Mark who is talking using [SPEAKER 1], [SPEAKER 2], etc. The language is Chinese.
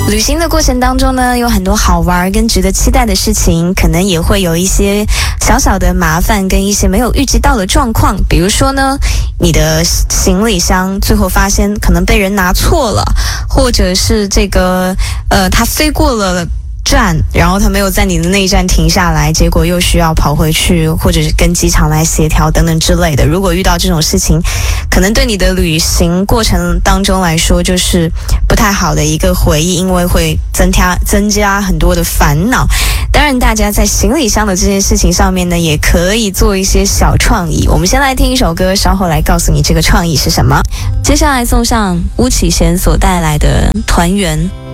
[SPEAKER 1] 旅行的过程当中呢，有很多好玩跟值得期待的事情，可能也会有一些小小的麻烦跟一些没有预计到的状况。比如说呢，你的行李箱最后发现可能被人拿错了，或者是它飞过了站，然后他没有在你的那一站停下来，结果又需要跑回去，或者是跟机场来协调等等之类的。如果遇到这种事情，可能对你的旅行过程当中来说就是不太好的一个回忆，因为会增加很多的烦恼。当然大家在行李箱的这件事情上面呢，也可以做一些小创意。我们先来听一首歌，稍后来告诉你这个创意是什么。接下来送上巫启贤所带来的团圆。